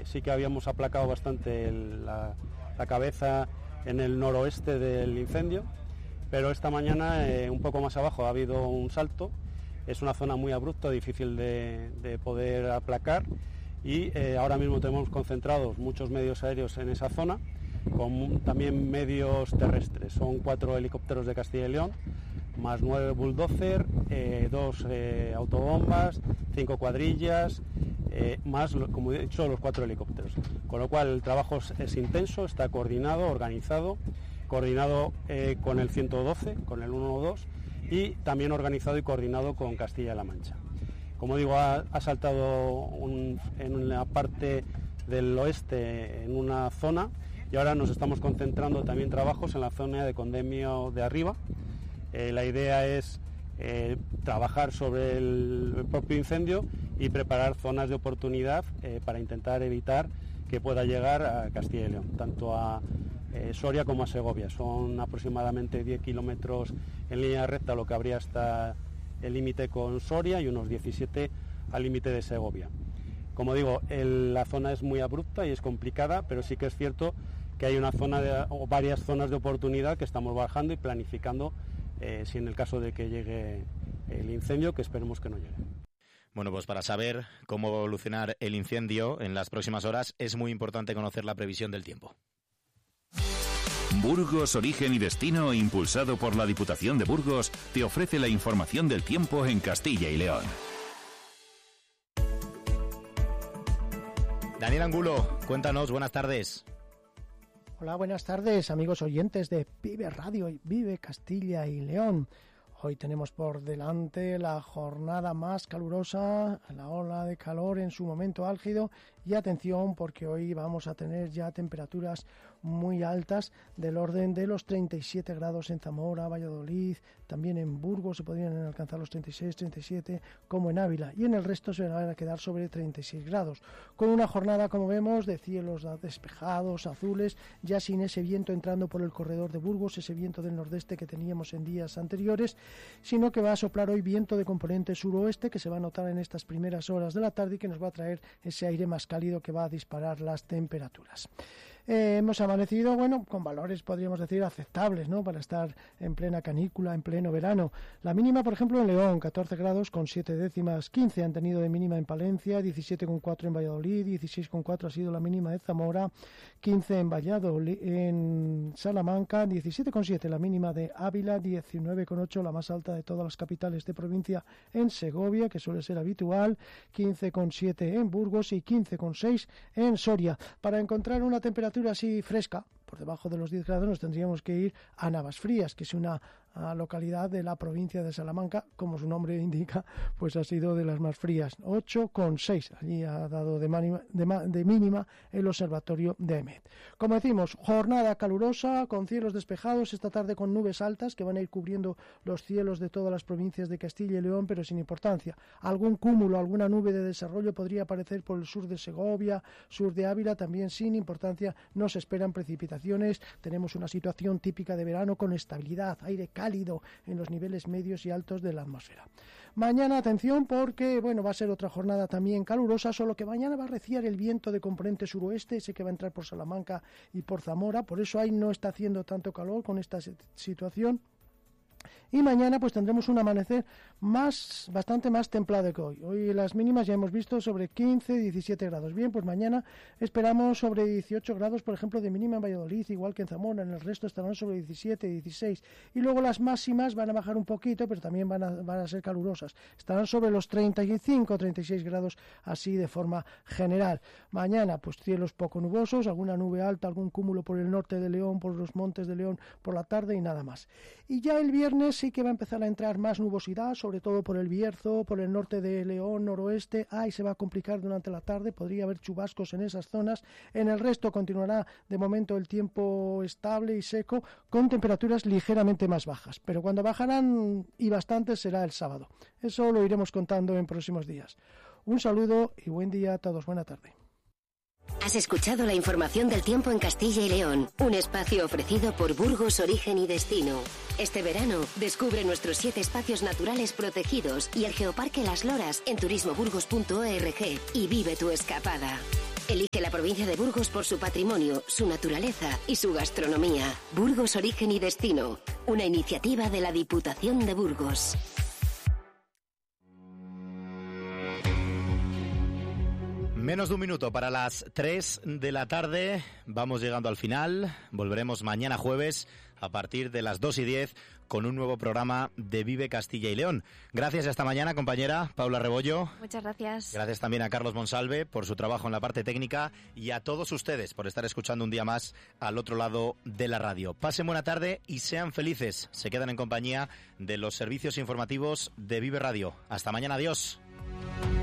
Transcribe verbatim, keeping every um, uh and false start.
sí que habíamos aplacado bastante el, la, la cabeza en el noroeste del incendio, pero esta mañana eh, un poco más abajo ha habido un salto. Es una zona muy abrupta, difícil de, de poder aplacar, y eh, ahora mismo tenemos concentrados muchos medios aéreos en esa zona, con también medios terrestres. Son cuatro helicópteros de Castilla y León, más nueve bulldozer, eh, dos eh, autobombas, cinco cuadrillas, eh, más, como he dicho, los cuatro helicópteros. Con lo cual el trabajo es, es intenso, está coordinado, organizado, coordinado eh, con el ciento doce, con el ciento doce, y también organizado y coordinado con Castilla-La Mancha. Como digo, ha, ha saltado un, en la parte del oeste, en una zona, y ahora nos estamos concentrando también trabajos en la zona de Condemio de arriba. Eh, la idea es eh, trabajar sobre el, el propio incendio y preparar zonas de oportunidad eh, para intentar evitar que pueda llegar a Castilla y León, tanto a eh, Soria como a Segovia. Son aproximadamente diez kilómetros en línea recta lo que habría hasta el límite con Soria y unos diecisiete al límite de Segovia. Como digo, el, la zona es muy abrupta y es complicada, pero sí que es cierto que hay una zona de, o varias zonas de oportunidad que estamos bajando y planificando eh, si en el caso de que llegue el incendio, que esperemos que no llegue. Bueno, pues para saber cómo va a evolucionar el incendio en las próximas horas es muy importante conocer la previsión del tiempo. Burgos, Origen y Destino, impulsado por la Diputación de Burgos, te ofrece la información del tiempo en Castilla y León. Daniel Angulo, cuéntanos, buenas tardes. Hola, buenas tardes, amigos oyentes de Vive Radio y Vive Castilla y León. Hoy tenemos por delante la jornada más calurosa, la ola de calor en su momento álgido, y atención porque hoy vamos a tener ya temperaturas muy altas del orden de los treinta y siete grados en Zamora, Valladolid, también en Burgos se podrían alcanzar los treinta y seis, treinta y siete, como en Ávila, y en el resto se van a quedar sobre treinta y seis grados, con una jornada, como vemos, de cielos despejados, azules, ya sin ese viento entrando por el corredor de Burgos, ese viento del nordeste que teníamos en días anteriores, sino que va a soplar hoy viento de componente suroeste que se va a notar en estas primeras horas de la tarde y que nos va a traer ese aire más cálido que va a disparar las temperaturas. Eh, hemos amanecido, bueno, con valores, podríamos decir, aceptables, ¿no?, para estar en plena canícula, en pleno verano. La mínima, por ejemplo, en León, catorce grados con siete décimas, quince han tenido de mínima en Palencia, diecisiete coma cuatro en Valladolid, dieciséis coma cuatro ha sido la mínima de Zamora, quince en Valladolid, en Salamanca, diecisiete coma siete la mínima de Ávila, diecinueve coma ocho la más alta de todas las capitales de provincia en Segovia, que suele ser habitual, quince coma siete en Burgos y quince coma seis en Soria. Para encontrar una temperatura así fresca, por debajo de los diez grados, nos tendríamos que ir a Navasfrías, que es una a localidad de la provincia de Salamanca, como su nombre indica, pues ha sido de las más frías, ocho coma seis, allí ha dado de, mánima, de, de mínima el observatorio de Emet. Como decimos, jornada calurosa, con cielos despejados, esta tarde con nubes altas que van a ir cubriendo los cielos de todas las provincias de Castilla y León, pero sin importancia. Algún cúmulo, alguna nube de desarrollo podría aparecer por el sur de Segovia, sur de Ávila, también sin importancia, no se esperan precipitaciones, tenemos una situación típica de verano con estabilidad, aire cálido en los niveles medios y altos de la atmósfera. Mañana, atención, porque bueno, va a ser otra jornada también calurosa, solo que mañana va a arreciar el viento de componente suroeste, ese que va a entrar por Salamanca y por Zamora, por eso ahí no está haciendo tanto calor con esta situación. Y mañana pues tendremos un amanecer más bastante más templado que hoy. Hoy las mínimas ya hemos visto sobre quince, diecisiete grados. Bien, pues mañana esperamos sobre dieciocho grados, por ejemplo, de mínima en Valladolid, igual que en Zamora. En el resto estarán sobre diecisiete, dieciséis. Y luego las máximas van a bajar un poquito, pero también van a, van a ser calurosas. Estarán sobre los treinta y cinco, treinta y seis grados, así de forma general. Mañana pues cielos poco nubosos, alguna nube alta, algún cúmulo por el norte de León, por los montes de León por la tarde y nada más. Y ya el viernes sí que va a empezar a entrar más nubosidad, sobre todo por el Bierzo, por el norte de León, noroeste. Ahí se va a complicar durante la tarde, podría haber chubascos en esas zonas. En el resto continuará de momento el tiempo estable y seco, con temperaturas ligeramente más bajas. Pero cuando bajarán, y bastante, será el sábado. Eso lo iremos contando en próximos días. Un saludo y buen día a todos. Buena tarde. Has escuchado la información del tiempo en Castilla y León, un espacio ofrecido por Burgos, Origen y Destino. Este verano, descubre nuestros siete espacios naturales protegidos y el Geoparque Las Loras en turismo burgos punto org y vive tu escapada. Elige la provincia de Burgos por su patrimonio, su naturaleza y su gastronomía. Burgos Origen y Destino, una iniciativa de la Diputación de Burgos. Menos de un minuto para las tres de la tarde. Vamos llegando al final. Volveremos mañana jueves a partir de las dos y diez con un nuevo programa de Vive Castilla y León. Gracias y hasta mañana, compañera Paula Rebollo. Muchas gracias. Gracias también a Carlos Monsalve por su trabajo en la parte técnica y a todos ustedes por estar escuchando un día más al otro lado de la radio. Pasen buena tarde y sean felices. Se quedan en compañía de los servicios informativos de Vive Radio. Hasta mañana, adiós.